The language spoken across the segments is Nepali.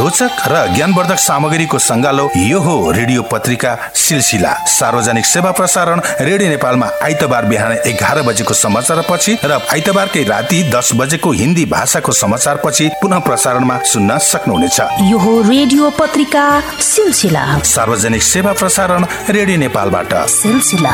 रोचक र ज्ञानवर्धक सामग्रीको संगालो यो हो रेडियो पत्रिका सिलसिला। सार्वजनिक सेवा प्रसारण रेडियो नेपालमा आइतबार बिहान 11 बजेको समाचार पछि र आइतबारकै राति 10 बजेको हिन्दी भाषाको समाचार पछि पुनः प्रसारणमा सुन्न सक्नुहुनेछ। यो हो रेडियो पत्रिका सिलसिला। सार्वजनिक सेवा प्रसारण रेडियो नेपालबाट सिलसिला।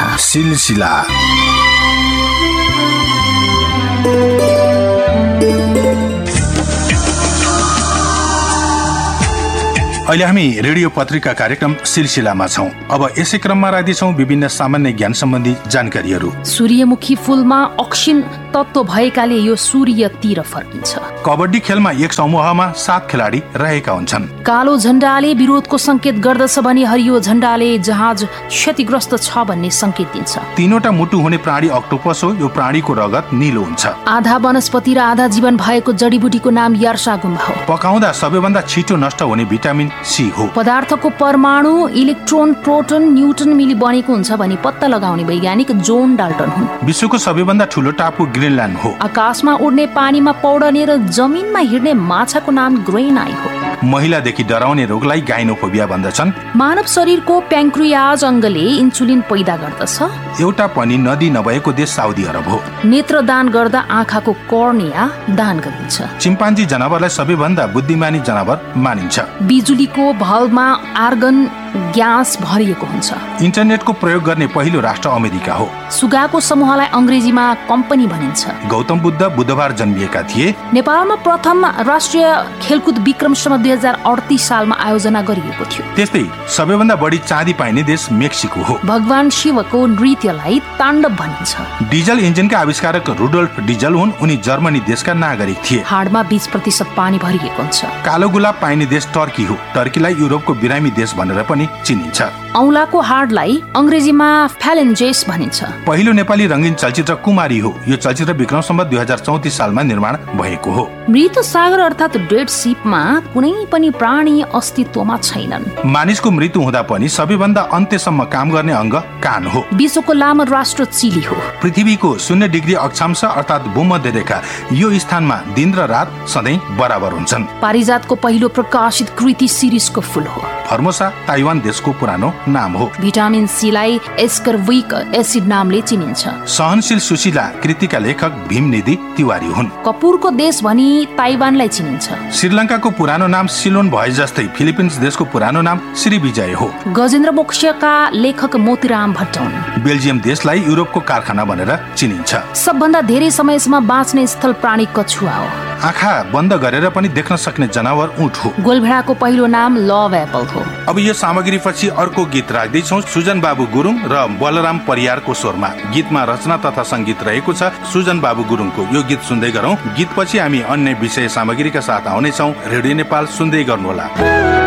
अहिले हामी रेडियो पत्रिका कार्यक्रम सिलसिलामा छौं। अब यसै क्रममा राख्दैछौं विभिन्न सामान्य ज्ञान सम्बन्धी जानकारीहरू। सूर्यमुखी फूलमा अक्सिन तत्व भएकाले यो सूर्यतिर फर्किन्छ। कबड्डी खेलमा एक समूहमा 7 खेलाडी रहेका हुन्छन्। कालो झण्डाले विरोधको संकेत गर्दछ भने हरियो झण्डाले जहाज क्षतिग्रस्त छ भन्ने संकेत दिन्छ। 3वटा मुटु हुने प्राणी अक्टोपस हो। यो प्राणीको रगत नीलो हुन्छ। आधा वनस्पति र आधा जीवन भएको जडीबुटीको नाम यार्सागुम्बा हो। पकाउँदा सबैभन्दा छिटो नष्ट हुने भिटामिन सी हो। पदार्थको परमाणु इलेक्ट्रोन, प्रोटोन, न्युट्रन मिली बनेको हुन्छ भनी पत्ता लगाउने वैज्ञानिक जोन डाल्टन हुन्। विश्वको सबैभन्दा ठूलो टापु ग्रिनल्यान्ड हो। आकाशमा उड्ने, पानीमा पौडने र जमिनमा हिँड्ने माछाको नाम ग्रेनाई हो। महिलादेखि डराउने रोगलाई गाइनोफोबिया भन्दछन्। मानव शरीरको प्याङ्क्रियाज अङ्गले इन्सुलिन पैदा गर्दछ। एउटा पनि नदी नभएको देश साउदी अरब हो। नेत्रदान गर्दा आँखाको कर्निया दान गरिन्छ। चिम्पान्जी जनावरलाई सबैभन्दा बुद्धिमानी जनावर मानिन्छ। बिजुलीको भल्भमा आर्गन ग्यास भरिएको हुन्छ। इन्टरनेटको प्रयोग गर्ने पहिलो राष्ट्र अमेरिका हो। सुगाको समूहलाई अंग्रेजीमा कम्पनी भनिन्छ। गौतम बुद्ध बुधबार जन्मिएका थिए। नेपालमा प्रथम राष्ट्रिय खेलकुद विक्रमसम्म 2038 सालमा आयोजना गरिएको थियो। त्यस्तै सबैभन्दा बढी चाँदी पाइने देश मेक्सिको हो। भगवान शिवको नृत्यलाई ताण्डव भनिन्छ। डिजल इन्जिनका आविष्कारक रुडोल्फ डिजल हुन्। उनी जर्मनी देशका नागरिक थिए। हाडमा 20% पानी भरिएको हुन्छ। कालो गुलाब पाइने देश टर्की हो। टर्कीलाई युरोपको बिरामी देश भनेर पनि चिनिन्छ। औलाको हाडलाई अंग्रेजीमा फ्यालेन्जेस भनिन्छ। पहिलो नेपाली रंगीन चलचित्र कुमारी हो। यो चलचित्र विक्रमसम्म 2034 सालमा निर्माण भएको हो। मृत सागर अर्थात डेड शिपमा कुनै पनि प्राणी अस्तित्वमा छैनन्। मानिसको मृत्यु हुँदा पनि सबैभन्दा अन्त्यसम्म काम गर्ने अंग कान हो। विश्वको लामो राष्ट्र चिली हो। पृथ्वीको 0 डिग्री अक्षांश अर्थात भूमध्य रेखा यो स्थानमा दिन र रात सधैँ बराबर हुन्छन्। पारिजातको पहिलो प्रकाशित कृति सिरिसको फूल हो। फर्मोसा ताइवान देशको पुरानो नाम हो। भिटामिन सी लाई एस्कर्बिक एसिड नामले चिनिन्छ। सहनशील सुशीला कृतिका लेखक भीमनिधि तिवारी हुन्। कपुरको देश भनी ताइवानलाई चिनिन्छ। श्रीलङ्काको पुरानो नाम सिलोन भए जस्तै फिलिपिन्स देशको पुरानो नाम श्रीविजय हो। गजेन्द्र मोक्षका लेखक मोतीराम भट्ट हुन्। बेल्जियम देशलाई युरोपको कारखाना भनेर चिनिन्छ। सबभन्दा धेरै समयसम्म बाँच्ने स्थल प्राणी कछुवा हो। आँखा बन्द गरेर पनि देख्न सक्ने जनावर ऊँट हो। गोलभेडाको पहिलो नाम लभ एप्पल हो। अब यो सामग्री पछि अर्को गीत राख्दैछौँ सुजन बाबु गुरुङ र बलराम परियारको स्वरमा। गीतमा रचना तथा संगीत रहेको छ सुजन बाबु गुरुङको। यो गीत सुन्दै गरौँ। गीत पछि हामी अन्य विषय सामग्रीका साथ आउनेछौँ। रेडियो नेपाल सुन्दै गर्नुहोला।